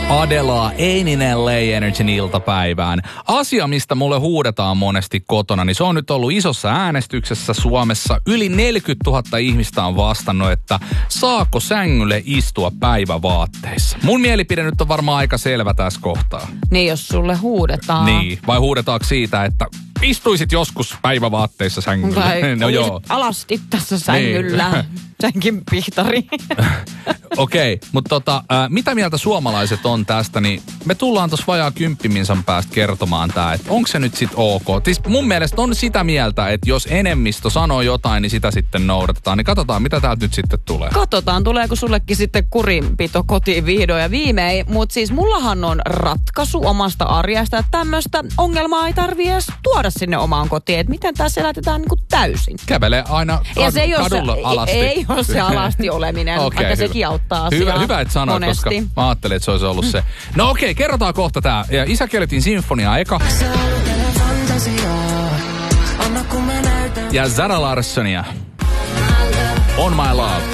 Adelaa Eininen Lay Energyn iltapäivään. Asia, mistä mulle huudetaan monesti kotona, niin se on nyt ollut isossa äänestyksessä Suomessa. Yli 40 000 ihmistä on vastannut, että saako sängylle istua päivävaatteissa. Mun mielipide nyt on varmaan aika selvä tässä kohtaa. Niin, jos sulle huudetaan. Niin, vai huudetaanko siitä, että istuisit joskus päivävaatteissa sängyllä? Vai no joo. alasti tässä sängyllä. Niin. Sänkin pihtari. Okei, mutta mitä mieltä suomalaiset on tästä, niin me tullaan tuossa vajaa 10 minsan päästä kertomaan tää, että onko se nyt sit ok. Siis mun mielestä on sitä mieltä, että jos enemmistö sanoo jotain, niin sitä sitten noudatetaan. Niin katsotaan, mitä täältä nyt sitten tulee. Katsotaan, tuleeko sullekin sitten kurinpito kotiin vihdoin ja viimein. Mutta siis mullahan on ratkaisu omasta arjesta, että tämmöistä ongelmaa ei tarvitse edes tuoda sinne omaan kotiin. Että miten tässä elätetään niinku täysin. Kävelee aina kadulla alasti. Ei ole se alasti oleminen, okay, vaikka sekin auttaa asiaa. Hyvä, että sanoit, koska mä ajattelin, että se olisi ollut se. No okei, kerrotaan kohta tää. Ja Isäkieletin sinfonia eka. Ja Zara Larssonia. On My Love.